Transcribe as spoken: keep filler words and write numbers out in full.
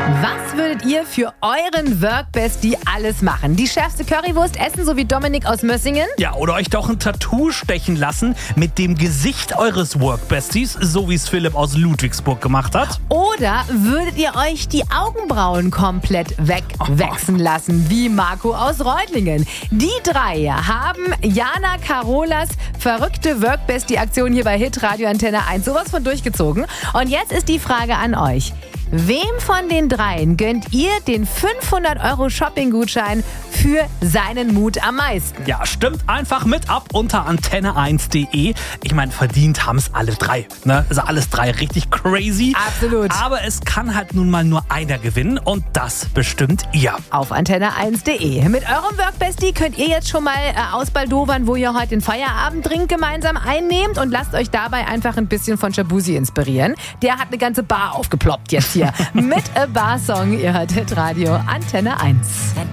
Was würdet ihr für euren Workbestie alles machen? Die schärfste Currywurst essen, so wie Dominik aus Mössingen? Ja, oder euch doch ein Tattoo stechen lassen mit dem Gesicht eures Workbesties, so wie es Philipp aus Ludwigsburg gemacht hat? Oder würdet ihr euch die Augenbrauen komplett wegwachsen lassen, wie Marco aus Reutlingen? Die drei haben Jana Carolas verrückte Workbestie-Aktion hier bei Hitradio Antenne eins sowas von durchgezogen. Und jetzt ist die Frage an euch. Wem von den dreien gönnt ihr den fünfhundert Euro Shopping-Gutschein für seinen Mut am meisten? Ja, stimmt einfach mit ab unter antenne eins punkt de. Ich meine, verdient haben es alle drei. Ne? Also alles drei richtig crazy. Absolut. Aber es kann halt nun mal nur einer gewinnen und das bestimmt ihr. Auf antenne eins punkt de. Mit eurem Workbestie könnt ihr jetzt schon mal äh, ausbaldowern, wo ihr heute den Feierabenddrink gemeinsam einnehmt und lasst euch dabei einfach ein bisschen von Shabuzi inspirieren. Der hat eine ganze Bar aufgeploppt jetzt hier mit A Bar Song. Ihr hört Hitradio Antenne eins.